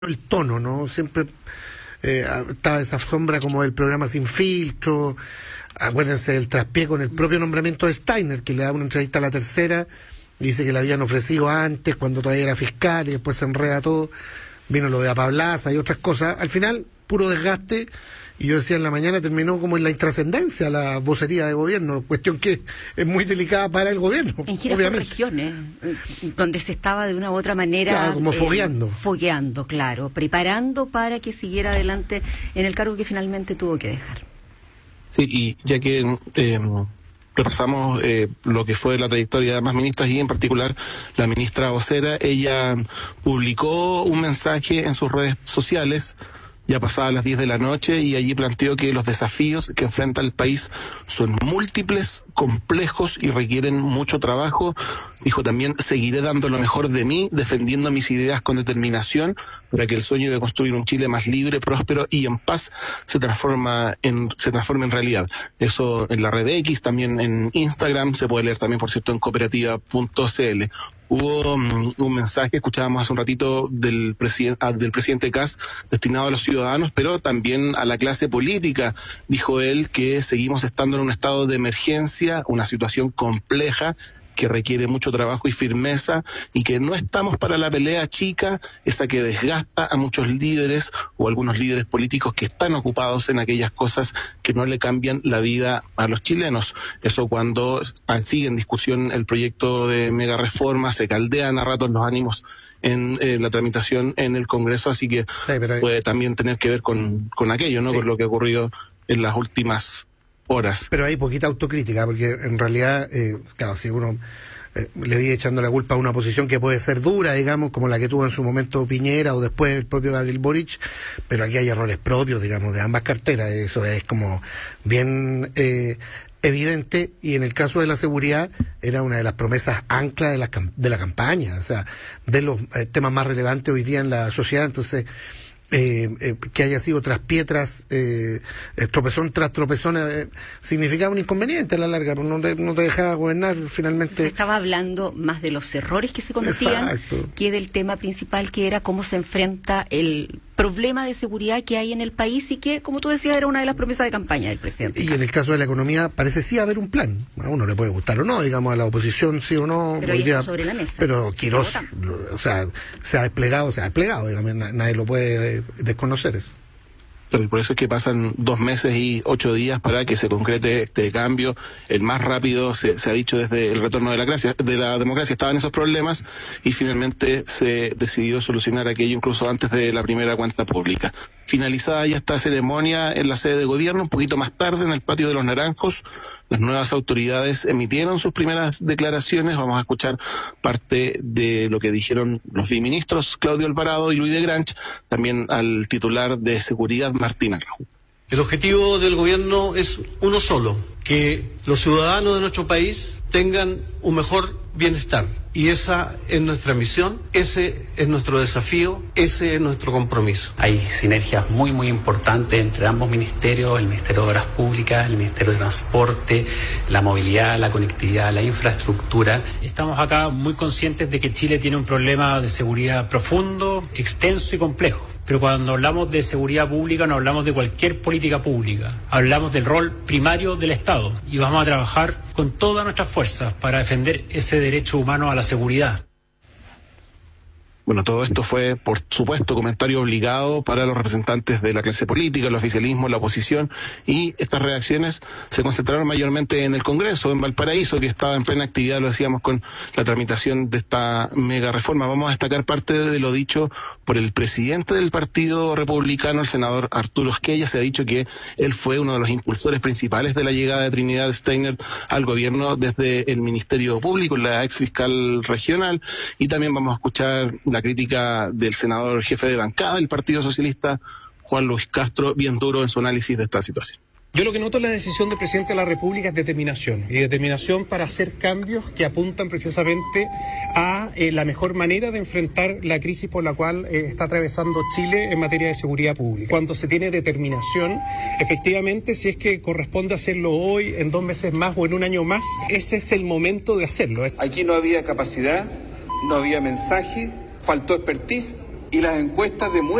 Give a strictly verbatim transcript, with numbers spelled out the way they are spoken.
el tono, ¿no? Siempre eh, estaba esa sombra como del programa Sin Filtro. Acuérdense del traspié con el propio nombramiento de Steiner, que le da una entrevista a La Tercera y dice que le habían ofrecido antes, cuando todavía era fiscal, y después se enreda todo. Vino lo de Apablaza y otras cosas. Al final, puro desgaste. Y yo decía en la mañana, terminó como en la intrascendencia la vocería de gobierno, cuestión que es muy delicada para el gobierno. En giras por regiones, donde se estaba de una u otra manera... Claro, como fogueando. Eh, fogueando, claro, preparando para que siguiera adelante en el cargo que finalmente tuvo que dejar. Sí, y ya que eh, repasamos eh, lo que fue la trayectoria de ambas ministras y en particular la ministra vocera, ella publicó un mensaje en sus redes sociales ya pasadas las diez de la noche, y allí planteó que los desafíos que enfrenta el país son múltiples, complejos y requieren mucho trabajo. Dijo también: seguiré dando lo mejor de mí, defendiendo mis ideas con determinación para que el sueño de construir un Chile más libre, próspero y en paz se transforma en, se transforme en realidad. Eso en la red X, también en Instagram, se puede leer también, por cierto, en cooperativa punto c l. Hubo um, un mensaje, escuchábamos hace un ratito, del, presiden ah, del presidente Kast, destinado a los ciudadanos, pero también a la clase política. Dijo él que seguimos estando en un estado de emergencia, una situación compleja, que requiere mucho trabajo y firmeza, y que no estamos para la pelea chica, esa que desgasta a muchos líderes o algunos líderes políticos que están ocupados en aquellas cosas que no le cambian la vida a los chilenos. Eso cuando sigue en discusión el proyecto de mega reforma, se caldean a ratos los ánimos en eh, la tramitación en el Congreso, así que sí, pero hay... puede también tener que ver con, con aquello, ¿no? Sí. Con lo que ha ocurrido en las últimas horas. Pero hay poquita autocrítica, porque en realidad, eh, claro, si uno eh, le viene echando la culpa a una posición que puede ser dura, digamos, como la que tuvo en su momento Piñera o después el propio Gabriel Boric, pero aquí hay errores propios, digamos, de ambas carteras. Eso es como bien eh, evidente, y en el caso de la seguridad era una de las promesas ancla de la, de la campaña, o sea, de los eh, temas más relevantes hoy día en la sociedad. Entonces, Eh, eh, que haya sido tras piedras, eh, eh, tropezón tras tropezón, eh, significaba un inconveniente a la larga, pues no te, no te dejaba gobernar finalmente. Se estaba hablando más de los errores que se cometían. Exacto. Que del tema principal, que era cómo se enfrenta el problema de seguridad que hay en el país, y que, como tú decías, era una de las promesas de campaña del presidente. Y Kast. En el caso de la economía parece sí haber un plan. A uno le puede gustar o no, digamos, a la oposición sí o no. Pero ahí está sobre la mesa. Pero Quirós, o sea, se ha desplegado, se ha desplegado, digamos, nadie lo puede desconocer eso. Pero por eso es que pasan dos meses y ocho días para que se concrete este cambio. El más rápido, se, se ha dicho desde el retorno de la, gracia, de la democracia, estaban esos problemas, y finalmente se decidió solucionar aquello incluso antes de la primera cuenta pública. Finalizada ya esta ceremonia en la sede de gobierno, un poquito más tarde en el patio de los Naranjos, las nuevas autoridades emitieron sus primeras declaraciones. Vamos a escuchar parte de lo que dijeron los viceministros Claudio Alvarado y Luis de Granch, también al titular de Seguridad, Martín Arrau. El objetivo del gobierno es uno solo: que los ciudadanos de nuestro país tengan un mejor bienestar. Y esa es nuestra misión, ese es nuestro desafío, ese es nuestro compromiso. Hay sinergias muy, muy importantes entre ambos ministerios, el Ministerio de Obras Públicas, el Ministerio de Transporte, la movilidad, la conectividad, la infraestructura. Estamos acá muy conscientes de que Chile tiene un problema de seguridad profundo, extenso y complejo. Pero cuando hablamos de seguridad pública no hablamos de cualquier política pública, hablamos del rol primario del Estado, y vamos a trabajar con todas nuestras fuerzas para defender ese derecho humano a la seguridad. Bueno, todo esto fue, por supuesto, comentario obligado para los representantes de la clase política, el oficialismo, la oposición, y estas reacciones se concentraron mayormente en el Congreso, en Valparaíso, que estaba en plena actividad, lo decíamos, con la tramitación de esta mega reforma. Vamos a destacar parte de lo dicho por el presidente del Partido Republicano, el senador Arturo Esquella. Se ha dicho que él fue uno de los impulsores principales de la llegada de Trinidad Steiner al gobierno desde el Ministerio Público, la ex fiscal regional, y también vamos a escuchar la crítica del senador jefe de bancada del Partido Socialista, Juan Luis Castro, bien duro en su análisis de esta situación. Yo lo que noto en la decisión del presidente de la República es determinación, y determinación para hacer cambios que apuntan precisamente a eh, la mejor manera de enfrentar la crisis por la cual eh, está atravesando Chile en materia de seguridad pública. Cuando se tiene determinación, efectivamente, si es que corresponde hacerlo hoy, en dos meses más o en un año más, ese es el momento de hacerlo. Aquí no había capacidad, no había mensaje, faltó expertise, y las encuestas demuestran